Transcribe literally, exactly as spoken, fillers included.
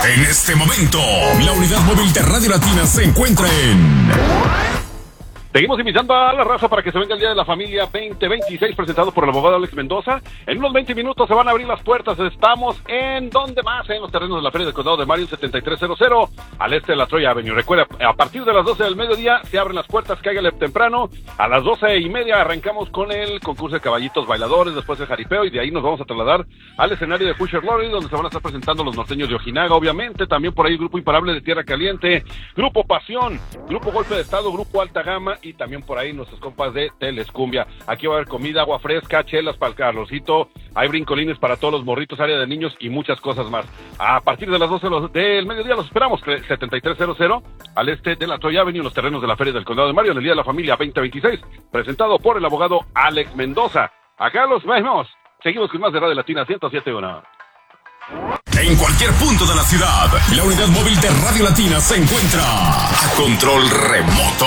En este momento, la unidad móvil de Radio Latina se encuentra en... Seguimos invitando a la raza para que se venga el Día de la Familia veinte veintiséis, presentado por el abogado Alex Mendoza. En unos veinte minutos se van a abrir las puertas. Estamos en donde más, en los terrenos de la Feria del Condado de Mario, setenta y tres cero cero, al este de la Troya Avenue. Recuerda, a partir de las doce del mediodía se abren las puertas, cáigale temprano. A las doce y media arrancamos con el concurso de caballitos bailadores, después el jaripeo, y de ahí nos vamos a trasladar al escenario de Pusher Glory, donde se van a estar presentando los norteños de Ojinaga, obviamente. También por ahí el Grupo Imparable de Tierra Caliente, Grupo Pasión, Grupo Golpe de Estado, Grupo Alta Gama, y también por ahí nuestros compas de Telescumbia. Aquí va a haber comida, agua fresca, chelas para el Carlosito, hay brincolines para todos los morritos, área de niños y muchas cosas más. A partir de las doce del mediodía los esperamos, setenta y tres cero cero, al este de la Troya Avenue, los terrenos de la Feria del Condado de Mario, en el Día de la Familia veinte veintiséis, presentado por el abogado Alex Mendoza. Acá los vemos. Seguimos con más de Radio Latina ciento siete punto uno. En cualquier punto de la ciudad, la unidad móvil de Radio Latina se encuentra a control remoto.